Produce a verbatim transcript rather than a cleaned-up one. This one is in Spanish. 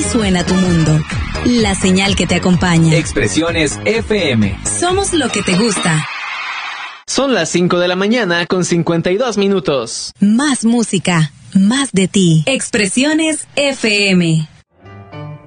Así suena tu mundo. La señal que te acompaña. Expresiones F M. Somos lo que te gusta. Son las cinco de la mañana con cincuenta y dos minutos. Más música, más de ti. Expresiones F M.